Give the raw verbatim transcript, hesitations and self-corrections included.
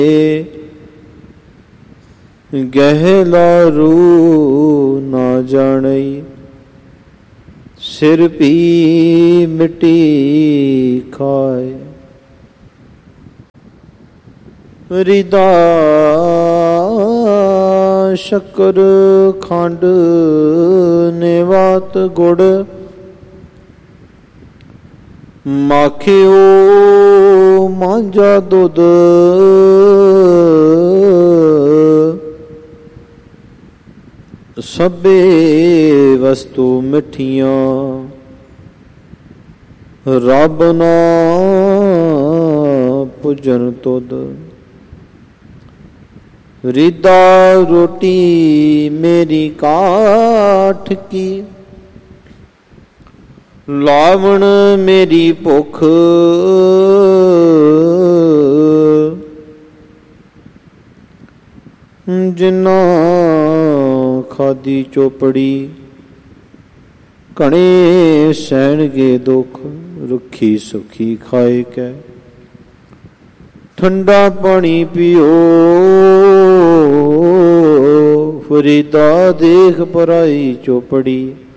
ਗਹਿਲਾ ਰੂ ਨਾ ਜਾਣਈ। ਸਿਰ ਪੀ ਮਿੱਟੀ ਖਾਏ। ਰਿਦਾ ਸ਼ੱਕਰ ਖੰਡ ਨੇਵਾਤ ਗੁੜ। ਮਾਖਿਓ ਮਾਂਝਾ ਦੁੱਧ। ਸਭੇ ਵਸਤੂ ਮਿੱਠੀਆਂ ਰੱਬ ਨਾ ਪੁੱਜਣ ਤੁਧ। ਰਿਦਾ ਰੋਟੀ ਮੇਰੀ ਕਾਠ ਕੀ। ਲਾਵਣ ਮੇਰੀ ਭੁੱਖ। ਜਿਨਾ ਖਾਦੀ ਚੋਪੜੀ ਘਣੇ ਸਹਿਣਗੇ ਦੁੱਖ। ਰੁੱਖੀ ਸੁਖੀ ਖਾਏ ਕੈ ਠੰਡਾ ਪਾਣੀ ਪੀਓ। ਫਰੀਦਾ ਦੇਖ ਪਰਾਈ ਚੋਪੜੀ।